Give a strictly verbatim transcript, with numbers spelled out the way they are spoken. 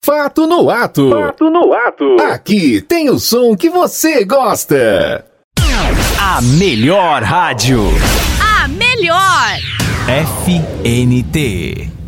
Fato no ato. Fato no ato. Aqui tem o som que você gosta. A melhor rádio. A melhor. F N T.